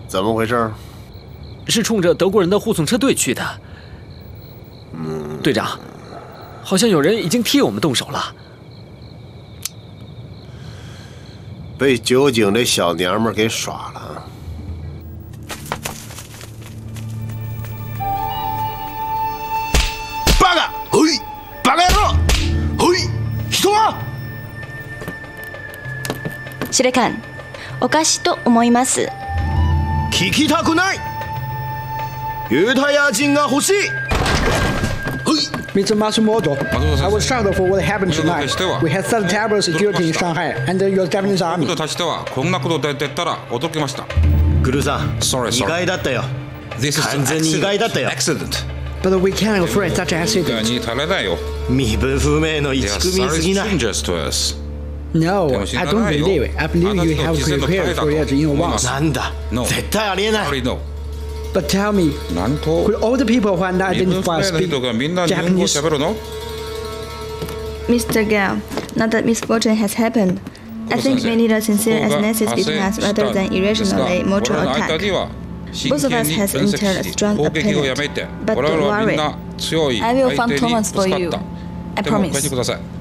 怎么回事？ 是冲着德国人的护送车队去的。队长，好像有人已经替我们动手了。 被酒井这小娘们给耍了。バカ！おい！バカ野郎！おい！人は？ 司令官、おかしいと思います。 聞きたくない。ユダヤ人が欲しい。 Mr. Matsumoto, I was shocked for what happened tonight. We had such terrible security in Shanghai under your Japanese army. としてはこんなこと出てたら驚きました。 クルーさん、 Sorry. 意外だったよ。 This is 完全に意外だったよ。 accident. But we can't afford such 意外 accident. に足らないよ。 身分不明の They 一 are 組すぎ sorry ない。 strangers to us. No, でも知 I ら don't ないよ。 believe it. I believe you have prepared for it in advance. なんだ、 No. 絶対ありえない。 Sorry, no. But tell me, なんと could all the people who are not 身分不 identified 明の speak 人がみんな日本語を Japanese? 喋るの？ Mr. Gao, now that misfortune has happened, I think we need a sincere analysis between us rather than irrationally mutual attack. Both of us has entered a strong opponent, but don't worry, I will find Thomas for you. I promise.